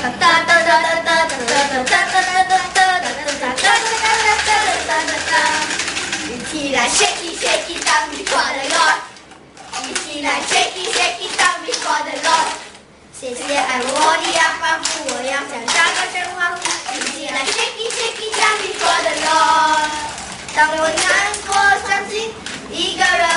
起来 shake it shake it 当你跨的 Lord， 一起来 shake it shake it 当你跨的 Lord。谢谢爱我的呀，仿佛我要像大个神话，一起来 shake it shake it 当你跨的 Lord。当我难过伤心，一个人。